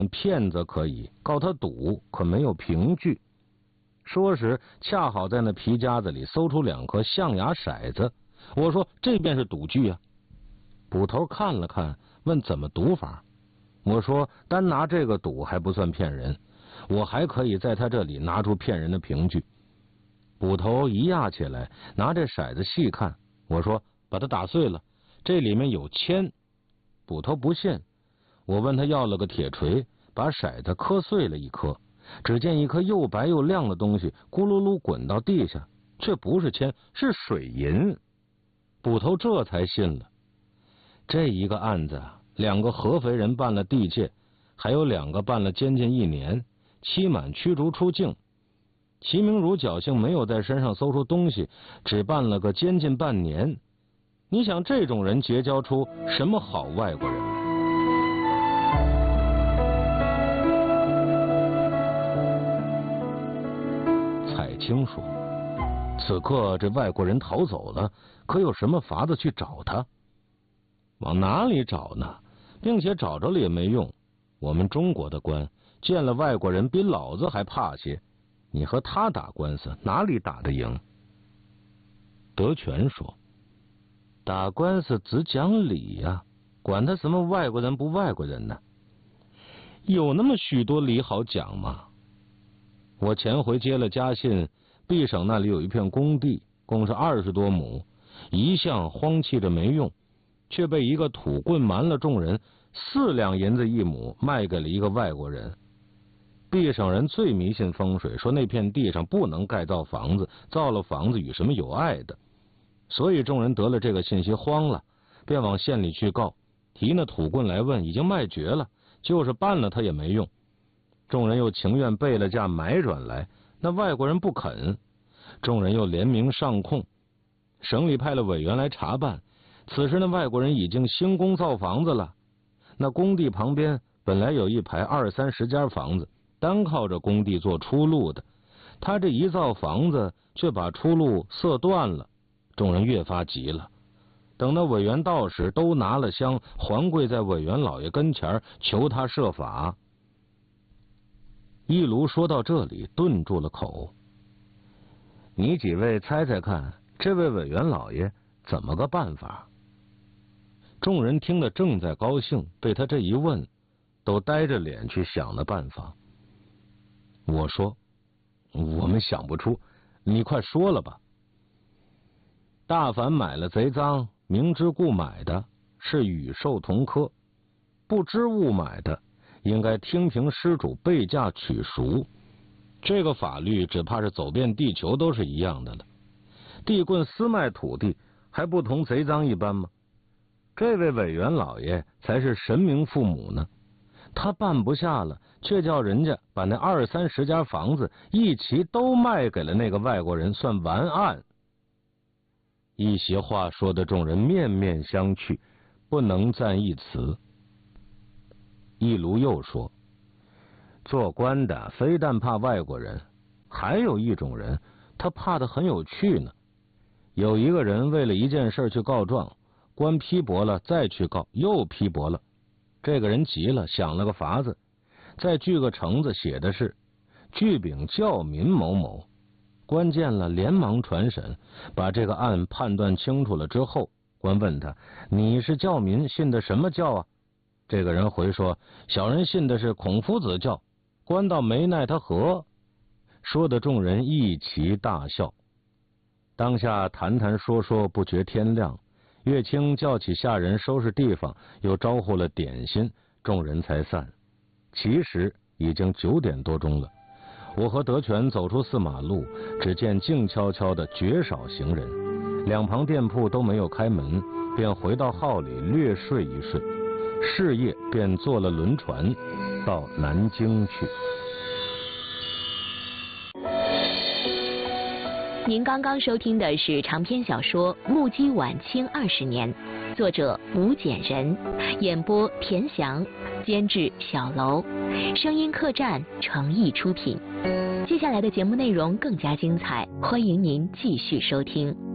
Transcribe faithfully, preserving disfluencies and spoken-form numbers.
骗子可以，告他赌可没有凭据。说时恰好在那皮夹子里搜出两颗象牙骰子，我说这便是赌具啊。捕头看了看，问怎么赌法。我说单拿这个赌还不算骗人，我还可以在他这里拿出骗人的凭据。捕头一压起来，拿这骰子细看，我说把它打碎了，这里面有铅。捕头不信，我问他要了个铁锤，把骰子磕碎了一颗，只见一颗又白又亮的东西咕噜噜滚到地下，却不是铅，是水银。捕头这才信了。这一个案子，两个合肥人办了地界，还有两个办了监禁一年，期满驱逐出境。齐明儒侥幸没有在身上搜出东西，只办了个监禁半年。你想这种人结交出什么好外国人？彩青说，此刻这外国人逃走了，可有什么法子去找他？往哪里找呢？并且找着了也没用。我们中国的官见了外国人比老子还怕些，你和他打官司哪里打得赢？德全说，打官司只讲理呀、啊，管他什么外国人不外国人呢？有那么许多理好讲吗？我前回接了家信，毕省那里有一片工地，共是二十多亩，一向荒弃着没用，却被一个土棍瞒了众人，四两银子一亩卖给了一个外国人。毕省人最迷信风水，说那片地上不能盖造房子，造了房子与什么有碍的。所以众人得了这个信息慌了，便往县里去告，提那土棍来问，已经卖绝了，就是办了他也没用。众人又情愿备了价买转来，那外国人不肯。众人又联名上控，省里派了委员来查办。此时那外国人已经兴工造房子了，那工地旁边本来有一排二三十家房子，单靠着工地做出路的，他这一造房子却把出路塞断了。众人越发急了，等那委员到时，都拿了香还跪在委员老爷跟前，求他设法。一卢说到这里顿住了口，你几位猜猜看，这位委员老爷怎么个办法？众人听得正在高兴，被他这一问，都呆着脸去想了办法。我说我们想不出，你快说了吧。大凡买了贼赃，明知故买的，是与兽同科；不知误买的，应该听凭失主备价取赎。这个法律只怕是走遍地球都是一样的了。地棍私卖土地，还不同贼赃一般吗？这位委员老爷才是神明父母呢，他办不下了，却叫人家把那二三十家房子一齐都卖给了那个外国人，算完案。一席话说的众人面面相觑，不能赞一词。一卢又说，做官的非但怕外国人，还有一种人他怕得很有趣呢。有一个人为了一件事去告状，官批驳了再去告，又批驳了。这个人急了，想了个法子，再锯个橙子，写的是具禀教民某某。官见了连忙传审，把这个案判断清楚了之后，官问他，你是教民，信的什么教啊？这个人回说，小人信的是孔夫子教。官倒没奈他何，说的众人一齐大笑。当下谈谈说说不觉天亮，岳清叫起下人收拾地方，又招呼了点心，众人才散。其实已经九点多钟了。我和德全走出四马路，只见静悄悄的，绝少行人，两旁店铺都没有开门，便回到号里略睡一睡。是夜便坐了轮船到南京去。 您刚刚收听的是长篇小说《目击晚清二十年》，作者吴简人，演播田翔，监制小楼，声音客栈诚意出品。接下来的节目内容更加精彩，欢迎您继续收听。